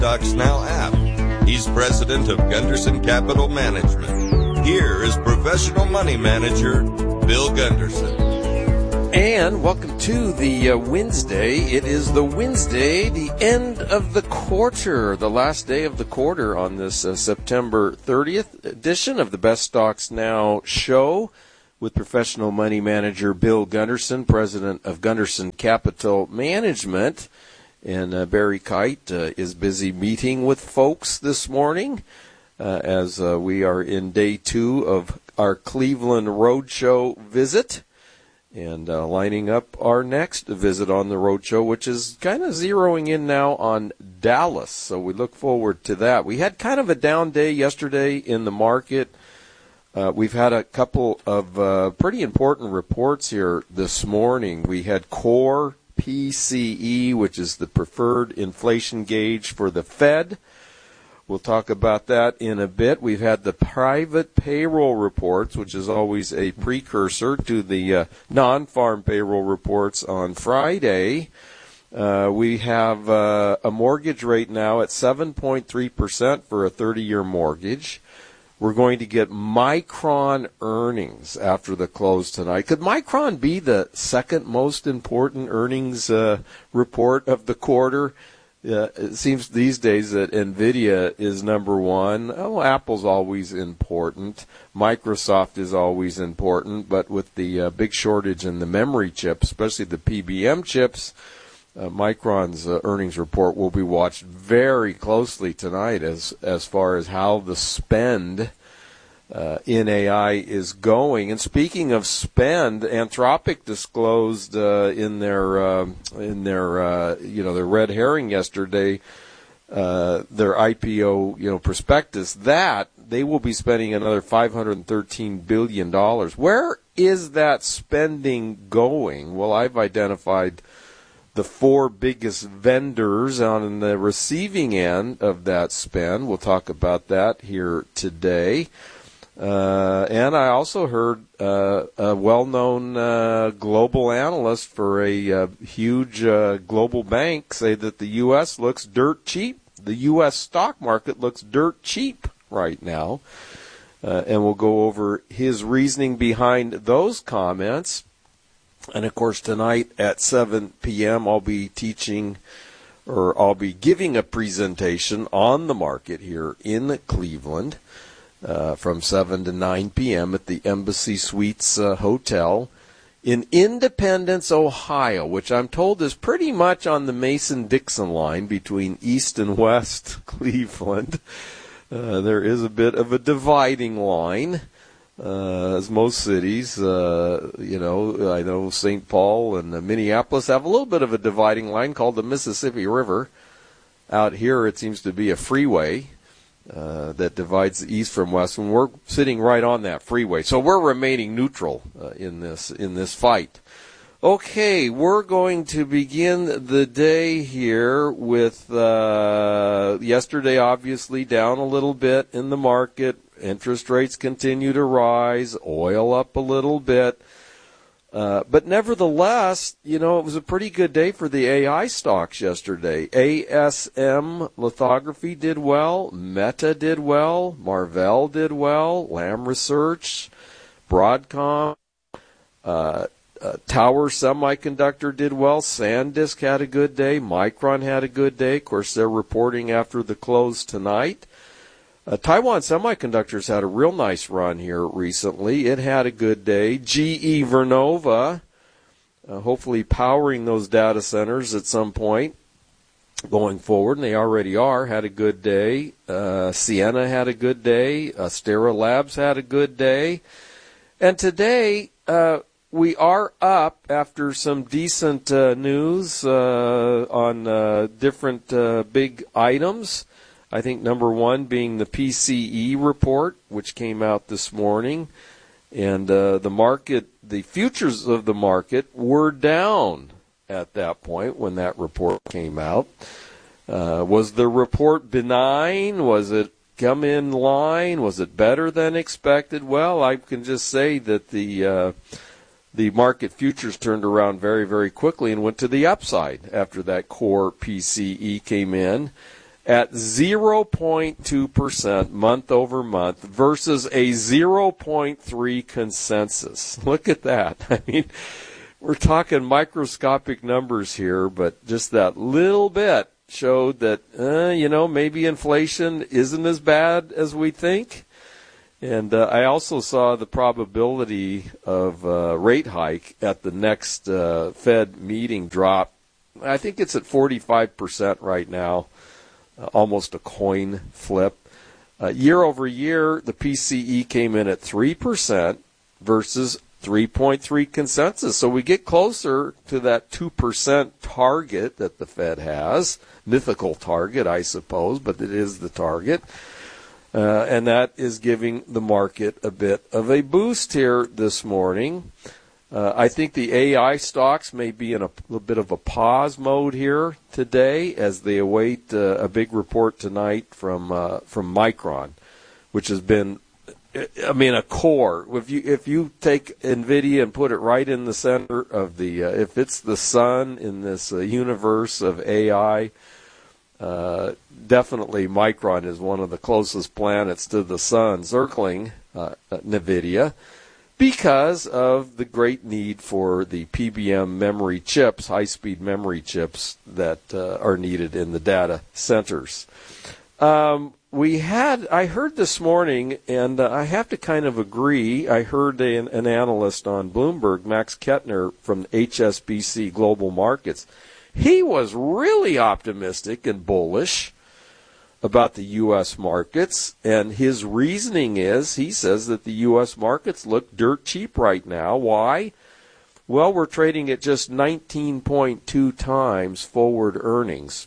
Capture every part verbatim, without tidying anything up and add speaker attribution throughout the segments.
Speaker 1: Stocks Now app. He's president of Gunderson Capital Management. Here is professional money manager Bill Gunderson.
Speaker 2: And welcome to the uh, Wednesday. It is the Wednesday, the end of the quarter, the last day of the quarter on this uh, September thirtieth edition of the Best Stocks Now show with professional money manager Bill Gunderson, president of Gunderson Capital Management. And uh, Barry Kite uh, is busy meeting with folks this morning uh, as uh, we are in day two of our Cleveland Roadshow visit and uh, lining up our next visit on the Roadshow, which is kind of zeroing in now on Dallas. So we look forward to that. We had kind of a down day yesterday in the market. Uh, we've had a couple of uh, pretty important reports here this morning. We had Core P C E, which is the preferred inflation gauge for the Fed. We'll talk about that in a bit. We've had the private payroll reports, which is always a precursor to the uh, non-farm payroll reports on Friday. Uh, we have uh, a mortgage rate now at seven point three percent for a thirty-year mortgage. We're going to get Micron earnings after the close tonight. Could Micron be the second most important earnings uh, report of the quarter? Uh, it seems these days that NVIDIA is number one. Oh, Apple's always important. Microsoft is always important. But with the uh, big shortage in the memory chips, especially the P B M chips, Uh, Micron's uh, earnings report will be watched very closely tonight as as far as how the spend uh, in A I is going. And speaking of spend, Anthropic disclosed uh, in their uh, in their uh, you know their red herring yesterday, uh, their I P O you know prospectus, that they will be spending another five hundred thirteen billion dollars. Where is that spending going? Well, I've identified the four biggest vendors on the receiving end of that spend. We'll talk about that here today. Uh, and I also heard uh, a well-known uh, global analyst for a uh, huge uh, global bank say that the U S looks dirt cheap. The U S stock market looks dirt cheap right now. Uh, and we'll go over his reasoning behind those comments. And, of course, tonight at seven p.m. I'll be teaching or I'll be giving a presentation on the market here in Cleveland uh, from seven to nine p.m. at the Embassy Suites uh, Hotel in Independence, Ohio, which I'm told is pretty much on the Mason-Dixon line between East and West Cleveland. Uh, there is a bit of a dividing line. Uh, as most cities, uh, you know, I know Saint Paul and uh, Minneapolis have a little bit of a dividing line called the Mississippi River. Out here, it seems to be a freeway uh, that divides the east from west, and we're sitting right on that freeway. So we're remaining neutral uh, in this in this fight. Okay, we're going to begin the day here with uh, yesterday, obviously down a little bit in the market. Interest rates continue to rise, oil up a little bit. Uh, but nevertheless, you know, it was a pretty good day for the A I stocks yesterday. A S M Lithography did well. Meta did well. Marvell did well. Lam Research, Broadcom, uh, uh, Tower Semiconductor did well. SanDisk had a good day. Micron had a good day. Of course, they're reporting after the close tonight. Uh, Taiwan Semiconductors had a real nice run here recently. It had a good day. G E Vernova, uh, hopefully powering those data centers at some point going forward, and they already are, had a good day. Uh, Ciena had a good day. Astera Labs had a good day. And today, uh, we are up after some decent uh, news uh, on uh, different uh, big items. I think number one being the P C E report, which came out this morning. And uh, the market, the futures of the market were down at that point when that report came out. Uh, was the report benign? Was it come in line? Was it better than expected? Well, I can just say that the uh, the market futures turned around very, very quickly and went to the upside after that core P C E came in. at zero point two percent month over month versus a zero point three consensus. Look at that. I mean, we're talking microscopic numbers here, but just that little bit showed that, uh, you know, maybe inflation isn't as bad as we think. And uh, I also saw the probability of uh, rate hike at the next uh, Fed meeting drop. I think it's at forty-five percent right now, uh, almost a coin flip. Uh, year over year, the P C E came in at three percent versus three point three consensus. So we get closer to that two percent target that the Fed has. Mythical target, I suppose, but it is the target. Uh, and that is giving the market a bit of a boost here this morning. Uh, I think the A I stocks may be in a little bit of a pause mode here today as they await uh, a big report tonight from uh, from Micron, which has been, I mean, a core. If you if you take NVIDIA and put it right in the center of the, uh, if it's the sun in this uh, universe of A I, uh, definitely Micron is one of the closest planets to the sun circling uh, NVIDIA, because of the great need for the P B M memory chips, high-speed memory chips that uh, are needed in the data centers. Um, we had, I heard this morning, and uh, I have to kind of agree, I heard a, an analyst on Bloomberg, Max Kettner from H S B C Global Markets. He was really optimistic and bullish about the U S markets, and his reasoning is, he says that the U S markets look dirt cheap right now. Why? Well, we're trading at just nineteen point two times forward earnings.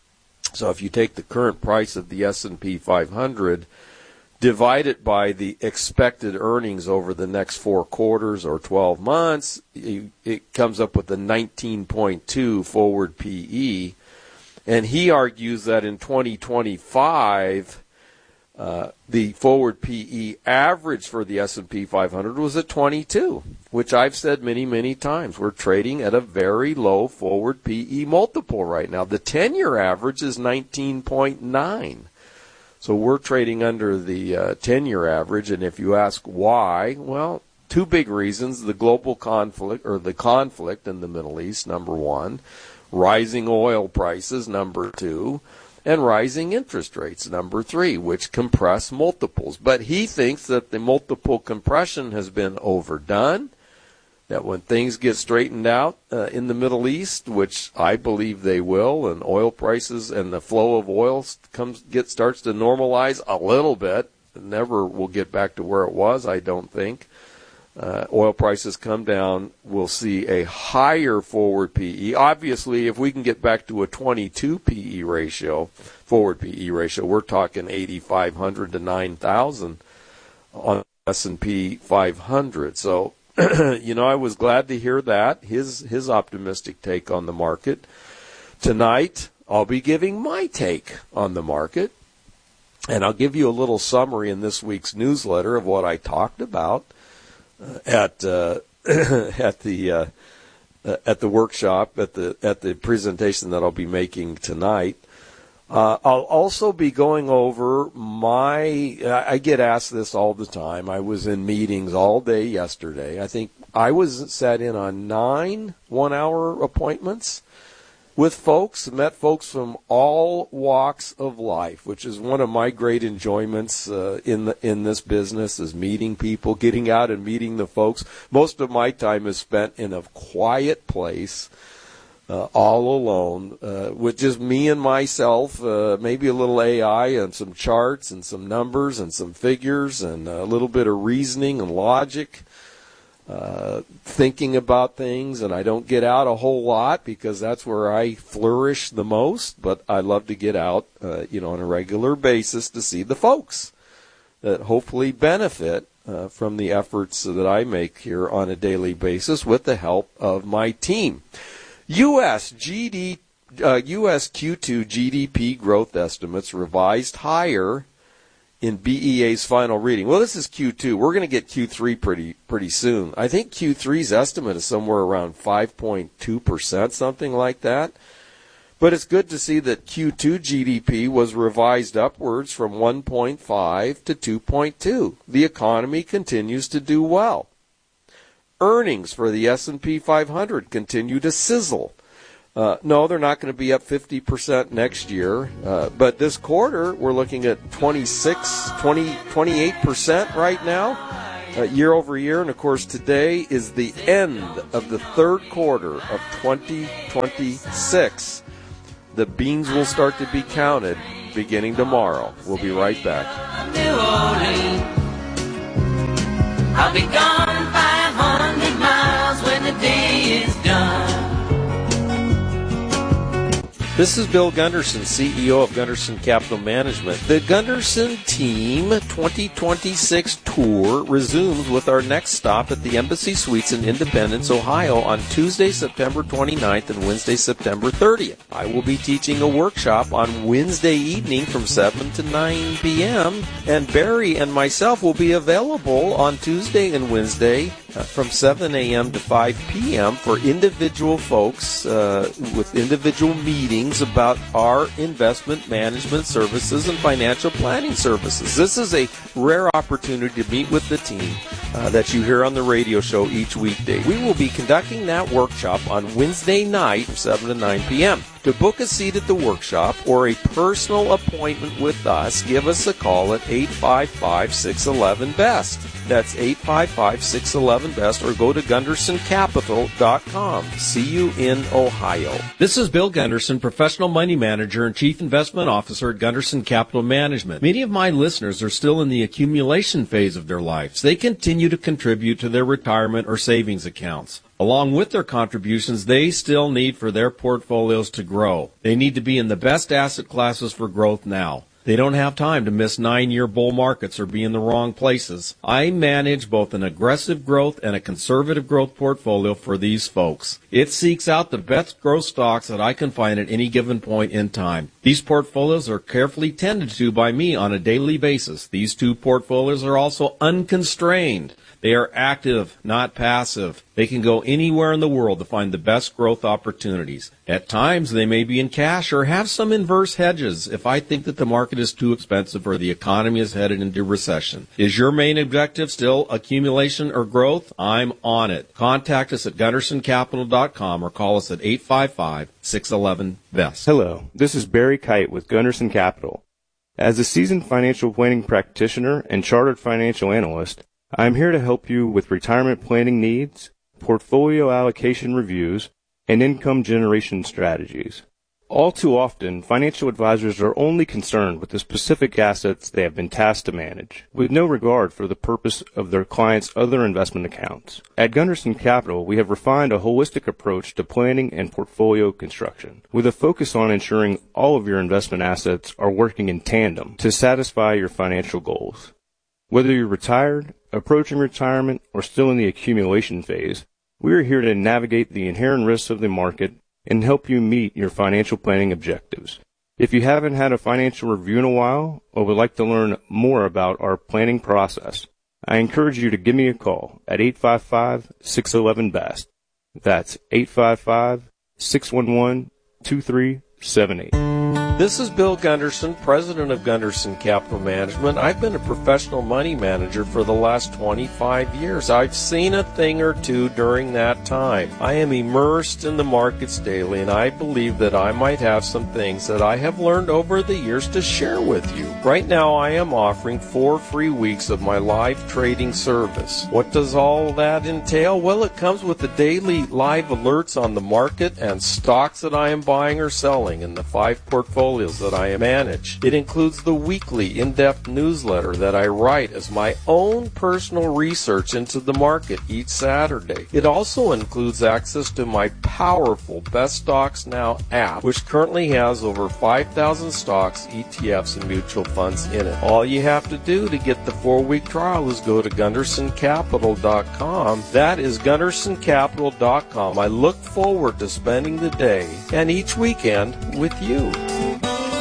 Speaker 2: So if you take the current price of the S and P five hundred, divide it by the expected earnings over the next four quarters or twelve months, it comes up with a nineteen point two forward P E. And he argues that in twenty twenty-five, uh, the forward P E average for the S and P five hundred was at twenty-two, which I've said many, many times. We're trading at a very low forward P E multiple right now. The ten-year average is nineteen point nine. So we're trading under the uh, ten-year average. And if you ask why, well, two big reasons. The global conflict, or the conflict in the Middle East, number one. Rising oil prices, number two, and rising interest rates, number three, which compress multiples. But he thinks that the multiple compression has been overdone, that when things get straightened out uh, in the Middle East, which I believe they will, and oil prices and the flow of oil comes get starts to normalize a little bit, never will get back to where it was, I don't think. Uh, oil prices come down, we'll see a higher forward P E. Obviously, if we can get back to a twenty-two P E ratio, forward P E ratio, we're talking eighty-five hundred to nine thousand on S and P five hundred. So, you know, I was glad to hear that, his his optimistic take on the market. Tonight, I'll be giving my take on the market, and I'll give you a little summary in this week's newsletter of what I talked about at uh, at the uh, at the workshop, at the at the presentation that I'll be making tonight. Uh, I'll also be going over my. I get asked this all the time. I was in meetings all day yesterday. I think I was sat in on nine one-hour appointments with folks, met folks from all walks of life, which is one of my great enjoyments uh, in the, in this business, is meeting people, getting out and meeting the folks. Most of my time is spent in a quiet place, uh, all alone, uh, with just me and myself, uh, maybe a little A I and some charts and some numbers and some figures and a little bit of reasoning and logic. Uh, thinking about things, and I don't get out a whole lot because that's where I flourish the most, but I love to get out, uh, you know, on a regular basis to see the folks that hopefully benefit uh, from the efforts that I make here on a daily basis with the help of my team. U S G D, uh, U S Q two G D P growth estimates revised higher in B E A's final reading. Well, this is Q two. We're going to get Q three pretty pretty soon. I think Q three's estimate is somewhere around five point two percent, something like that. But it's good to see that Q two G D P was revised upwards from one point five to two point two. The economy continues to do well. Earnings for the S and P five hundred continue to sizzle. Uh, no, they're not going to be up fifty percent next year, uh, but this quarter we're looking at twenty-six, twenty, twenty-eight percent right now, uh, year over year. And of course, today is the end of the third quarter of twenty twenty-six. The beans will start to be counted beginning tomorrow. We'll be right back.
Speaker 3: I'll be gone five hundred miles when the day is done.
Speaker 2: This is Bill Gunderson, C E O of Gunderson Capital Management. The Gunderson Team twenty twenty-six tour resumes with our next stop at the Embassy Suites in Independence, Ohio on Tuesday, September twenty-ninth and Wednesday, September thirtieth. I will be teaching a workshop on Wednesday evening from seven to nine p.m. and Barry and myself will be available on Tuesday and Wednesday uh, from seven a.m. to five p.m. for individual folks uh, with individual meetings about our investment management services and financial planning services. This is a rare opportunity to meet with the team uh, that you hear on the radio show each weekday. We will be conducting that workshop on Wednesday night from seven to nine p.m. To book a seat at the workshop or a personal appointment with us, give us a call at eight five five, six one one, B E S T. That's eight five five, six one one, B E S T, or go to Gunderson Capital dot com. See you in Ohio. This is Bill Gunderson, Professional Money Manager and Chief Investment Officer at Gunderson Capital Management. Many of my listeners are still in the accumulation phase of their lives. They continue to contribute to their retirement or savings accounts. Along with their contributions, they still need for their portfolios to grow. They need to be in the best asset classes for growth now. They don't have time to miss nine-year bull markets or be in the wrong places. I manage both an aggressive growth and a conservative growth portfolio for these folks. It seeks out the best growth stocks that I can find at any given point in time. These portfolios are carefully tended to by me on a daily basis. These two portfolios are also unconstrained. They are active, not passive. They can go anywhere in the world to find the best growth opportunities. At times, they may be in cash or have some inverse hedges if I think that the market is too expensive or the economy is headed into recession. Is your main objective still accumulation or growth? I'm on it. Contact us at Gunderson Capital dot com or call us at eight five five, six one one, B E S T.
Speaker 4: Hello, this is Barry Kite with Gunderson Capital. As a seasoned financial planning practitioner and chartered financial analyst, I am here to help you with retirement planning needs, portfolio allocation reviews, and income generation strategies. All too often, financial advisors are only concerned with the specific assets they have been tasked to manage, with no regard for the purpose of their clients' other investment accounts. At Gunderson Capital, we have refined a holistic approach to planning and portfolio construction, with a focus on ensuring all of your investment assets are working in tandem to satisfy your financial goals. Whether you're retired, approaching retirement, or still in the accumulation phase, we are here to navigate the inherent risks of the market and help you meet your financial planning objectives. If you haven't had a financial review in a while or would like to learn more about our planning process, I encourage you to give me a call at eight five five, six one one, B E S T. That's eight five five, six one one, two three seven eight.
Speaker 2: This is Bill Gunderson, president of Gunderson Capital Management. I've been a professional money manager for the last twenty-five years. I've seen a thing or two during that time. I am immersed in the markets daily, and I believe that I might have some things that I have learned over the years to share with you. Right now, I am offering four free weeks of my live trading service. What does all that entail? Well, it comes with the daily live alerts on the market and stocks that I am buying or selling in the five portfolios that I manage. It includes the weekly in-depth newsletter that I write as my own personal research into the market each Saturday. It also includes access to my powerful Best Stocks Now app, which currently has over five thousand stocks, E T Fs, and mutual funds in it. All you have to do to get the four-week trial is go to Gunderson Capital dot com. That is Gunderson Capital dot com. I look forward to spending the day and each weekend with you.